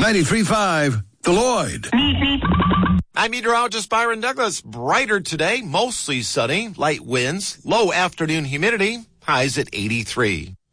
93.5, The Lloyd. I'm meteorologist Byron Douglas. Brighter today, mostly sunny, light winds, low afternoon humidity, highs at 83.